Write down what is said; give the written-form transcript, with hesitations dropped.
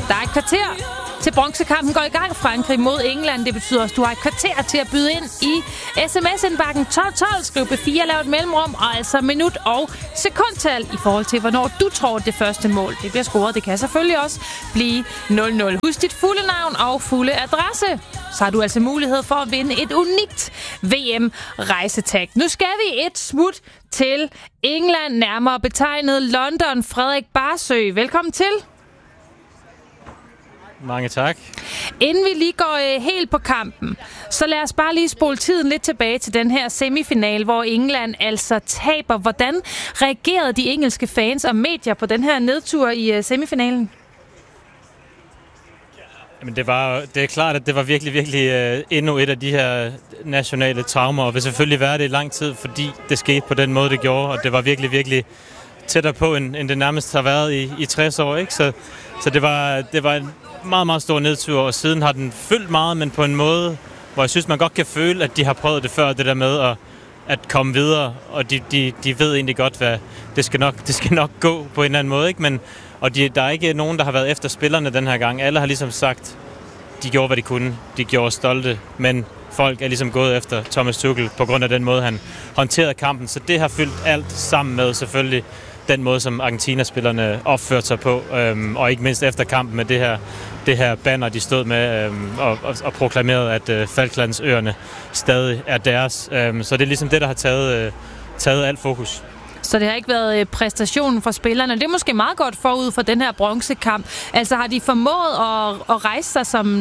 Der er et kvarter til bronzekampen går i gang. Frankrig mod England. Det betyder også, at du har et kvarter til at byde ind i sms-indbakken 1212. Skriv B4, lav et mellemrum, og altså minut og sekundtal i forhold til, hvornår du tror, det første mål det bliver scoret. Det kan selvfølgelig også blive 0-0. Husk dit fulde navn og fulde adresse. Så har du altså mulighed for at vinde et unikt VM-rejsetag. Nu skal vi et smut til England, nærmere betegnet London. Frederik Barsø, velkommen til. Mange tak. Inden vi lige går helt på kampen, så lad os bare lige spole tiden lidt tilbage til den her semifinal, hvor England altså taber. Hvordan reagerede de engelske fans og medier på den her nedtur i semifinalen? Jamen det er klart, at det var virkelig endnu et af de her nationale traumer, og vil selvfølgelig være det i lang tid, fordi det skete på den måde, det gjorde, og det var virkelig tættere på, end det nærmest har været i 60 år, ikke? Så det var en meget, meget stor nedtur, og siden har den fyldt meget, men på en måde, hvor jeg synes, man godt kan føle, at de har prøvet det før, det der med at komme videre, og de ved egentlig godt, hvad det skal nok gå på en eller anden måde, ikke? Men der er ikke nogen, der har været efter spillerne den her gang. Alle har ligesom sagt, de gjorde, hvad de kunne. De gjorde stolte, men folk er ligesom gået efter Thomas Tuchel på grund af den måde, han håndterede kampen. Så det har fyldt alt sammen med selvfølgelig den måde, som Argentina-spillerne opførte sig på, og ikke mindst efter kampen med det her banner, de stod med og proklamerede, at Falklandsøerne stadig er deres. Så det er ligesom det, der har taget alt fokus. Så det har ikke været præstationen for spillerne. Det er måske meget godt forud for den her bronzekamp. Altså har de formået at rejse sig